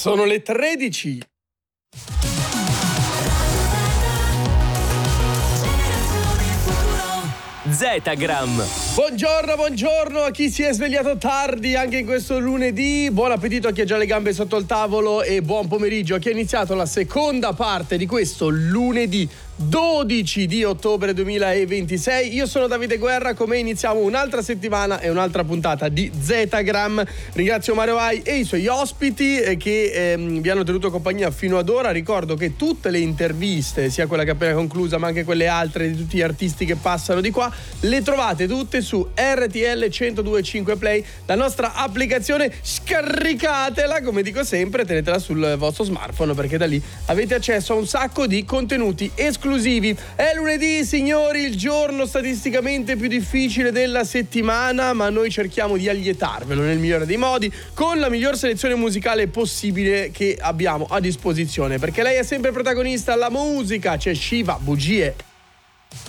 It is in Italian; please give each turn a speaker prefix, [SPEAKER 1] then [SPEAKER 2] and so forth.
[SPEAKER 1] Sono le 13.
[SPEAKER 2] Zetagram.
[SPEAKER 1] Buongiorno a chi si è svegliato tardi anche in questo lunedì. Buon appetito a chi ha già le gambe sotto il tavolo e buon pomeriggio a chi ha iniziato la seconda parte di questo lunedì 12 di ottobre 2026. Io sono Davide Guerra, con me iniziamo un'altra settimana e un'altra puntata di Zetagram. Ringrazio Mario Vai e i suoi ospiti che vi hanno tenuto compagnia fino ad ora. Ricordo che tutte le interviste, sia quella che è appena conclusa ma anche quelle altre di tutti gli artisti che passano di qua, le trovate tutte su RTL 102.5 Play, la nostra applicazione. Scaricatela, come dico sempre, tenetela sul vostro smartphone perché da lì avete accesso a un sacco di contenuti esclusivi. È lunedì, signori, il giorno statisticamente più difficile della settimana, ma noi cerchiamo di allietarvelo nel migliore dei modi con la miglior selezione musicale possibile che abbiamo a disposizione, perché lei è sempre protagonista, la musica. C'è Shiva, Bugie.